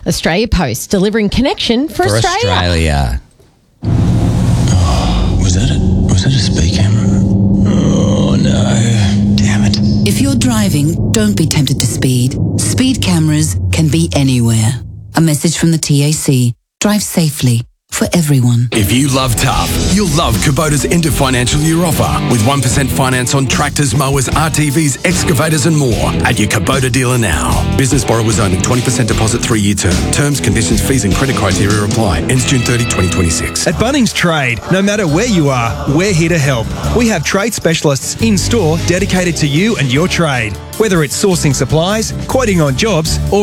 Australia Post, delivering connection for Australia. Was that a speed camera? Oh, no. Damn it. If you're driving, don't be tempted to speed. Speed cameras can be anywhere. A message from the TAC. Drive safely. For everyone. If you love tough, you'll love Kubota's end of financial year offer with 1% finance on tractors, mowers, RTVs, excavators and more at your Kubota dealer now. Business borrowers only, 20% deposit, 3-year term. Terms, conditions, fees and credit criteria apply. Ends June 30, 2026. At Bunnings Trade, no matter where you are, we're here to help. We have trade specialists in store dedicated to you and your trade. Whether it's sourcing supplies, quoting on jobs or